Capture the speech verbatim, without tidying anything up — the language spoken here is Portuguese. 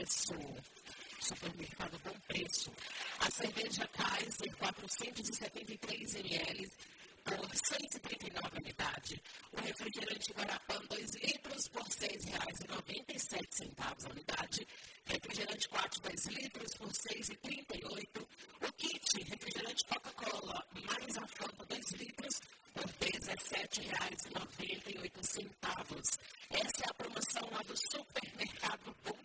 Preço. Supermercado Bom Preço. A cerveja Kaiser, quatrocentos e setenta e três mililitros por seis reais e trinta e nove centavos a unidade. O refrigerante Guarapã, dois litros por seis reais e noventa e sete centavos a unidade. Refrigerante quatro, dois litros por seis reais e trinta e oito centavos. O kit refrigerante Coca-Cola mais a Fanta, dois litros por dezessete reais e noventa e oito centavos. Essa é a promoção lá do Supermercado Bom